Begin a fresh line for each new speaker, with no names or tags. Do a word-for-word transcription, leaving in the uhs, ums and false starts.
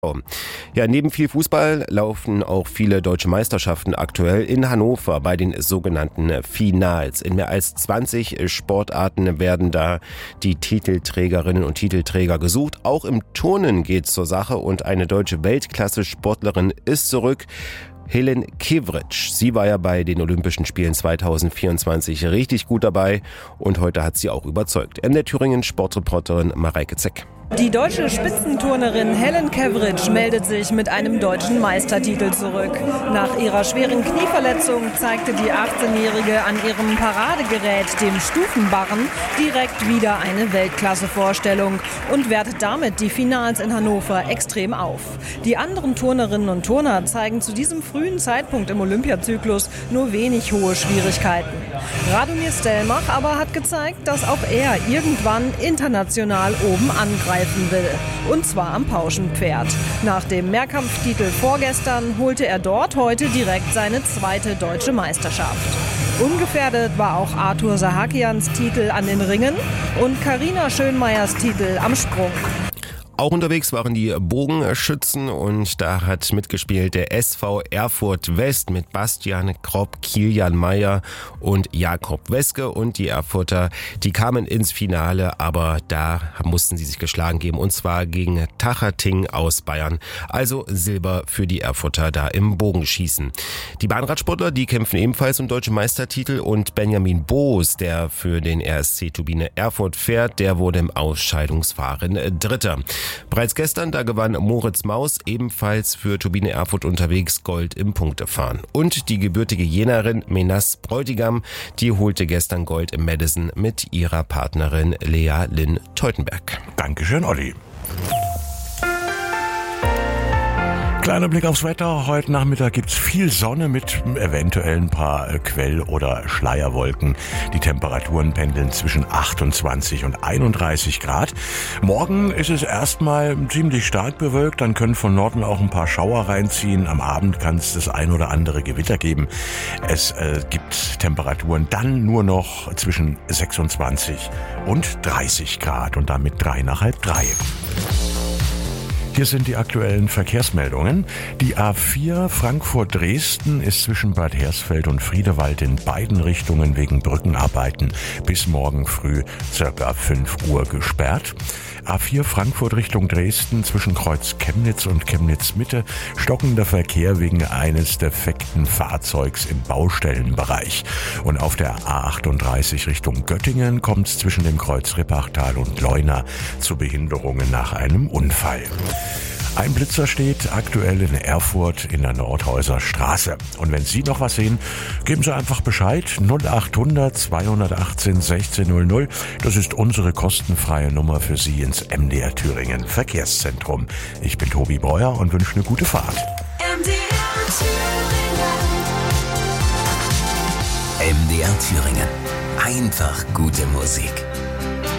Ja, neben viel Fußball laufen auch viele deutsche Meisterschaften aktuell in Hannover bei den sogenannten Finals. In mehr als zwanzig Sportarten werden da die Titelträgerinnen und Titelträger gesucht. Auch im Turnen geht's zur Sache und eine deutsche Weltklasse-Sportlerin ist zurück. Helen Kivric. Sie war ja bei den Olympischen Spielen zweitausendvierundzwanzig richtig gut dabei und heute hat sie auch überzeugt. M D R Thüringen Sportreporterin Mareike Zeck.
Die deutsche Spitzenturnerin Helen Kivric meldet sich mit einem deutschen Meistertitel zurück. Nach ihrer schweren Knieverletzung zeigte die achtzehnjährige an ihrem Paradegerät, dem Stufenbarren, direkt wieder eine Weltklasse-Vorstellung und wertet damit die Finals in Hannover extrem auf. Die anderen Turnerinnen und Turner zeigen zu diesem frühen Zeitpunkt im Olympiazyklus nur wenig hohe Schwierigkeiten. Radomir Stelmach aber hat gezeigt, dass auch er irgendwann international oben angreift will. Und zwar am Pauschenpferd. Nach dem Mehrkampftitel vorgestern holte er dort heute direkt seine zweite deutsche Meisterschaft. Ungefährdet war auch Arthur Sahakians Titel an den Ringen und Carina Schönmeyers Titel am Sprung.
Auch unterwegs waren die Bogenschützen und da hat mitgespielt der S V Erfurt West mit Bastian Kropp, Kilian Meyer und Jakob Weske und die Erfurter, die kamen ins Finale, aber da mussten sie sich geschlagen geben und zwar gegen Tachating aus Bayern. Also Silber für die Erfurter da im Bogenschießen. Die Bahnradsportler, die kämpfen ebenfalls um deutsche Meistertitel und Benjamin Boos, der für den R S C Turbine Erfurt fährt, der wurde im Ausscheidungsfahren Dritter. Bereits gestern, da gewann Moritz Maus, ebenfalls für Turbine Erfurt unterwegs, Gold im Punktefahren. Und die gebürtige Jenerin Menas Bräutigam, die holte gestern Gold im Madison mit ihrer Partnerin Lea Lynn Teutenberg.
Dankeschön, Olli. Kleiner Blick aufs Wetter. Heute Nachmittag gibt's viel Sonne mit eventuell ein paar Quell- oder Schleierwolken. Die Temperaturen pendeln zwischen achtundzwanzig und einunddreißig Grad. Morgen ist es erstmal ziemlich stark bewölkt. Dann können von Norden auch ein paar Schauer reinziehen. Am Abend kann es das ein oder andere Gewitter geben. Es äh, gibt Temperaturen dann nur noch zwischen sechsundzwanzig und dreißig Grad und damit drei nach halb drei. Hier sind die aktuellen Verkehrsmeldungen. Die A vier Frankfurt-Dresden ist zwischen Bad Hersfeld und Friedewald in beiden Richtungen wegen Brückenarbeiten bis morgen früh circa fünf Uhr gesperrt. A vier Frankfurt Richtung Dresden zwischen Kreuz Chemnitz und Chemnitz Mitte stockender Verkehr wegen eines defekten Fahrzeugs im Baustellenbereich. Und auf der A achtunddreißig Richtung Göttingen kommt es zwischen dem Kreuz Rippachtal und Leuna zu Behinderungen nach einem Unfall. Ein Blitzer steht aktuell in Erfurt in der Nordhäuser Straße. Und wenn Sie noch was sehen, geben Sie einfach Bescheid. null achthundert zweihundertachtzehn sechzehn null null. Das ist unsere kostenfreie Nummer für Sie ins M D R Thüringen Verkehrszentrum. Ich bin Tobi Breuer und wünsche eine gute Fahrt.
M D R Thüringen. M D R Thüringen. Einfach gute Musik.